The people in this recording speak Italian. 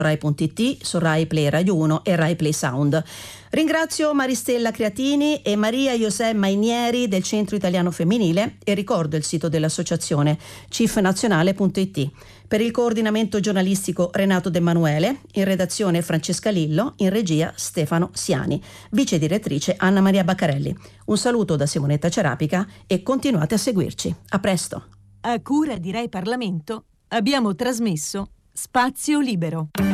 Rai.it, su Rai Play Radio 1 e Rai Play Sound. Ringrazio Maristella Creatini e Maria José Mainieri del Centro Italiano Femminile e ricordo il sito dell'associazione cifnazionale.it. Per il coordinamento giornalistico Renato De Manuele, in redazione Francesca Lillo, in regia Stefano Siani, vice direttrice Anna Maria Baccarelli. Un saluto da Simonetta Cerapica e continuate a seguirci. A presto. A cura di Rai Parlamento abbiamo trasmesso Spazio Libero.